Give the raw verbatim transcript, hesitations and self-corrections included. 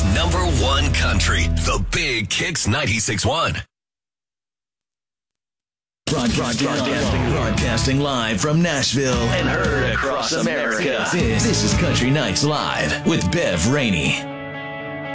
number one country, The Big Kicks ninety-six point one. Broadcasting, broadcasting, broadcasting live from Nashville and heard across America. This, this is Country Nights Live with Bev Rainey.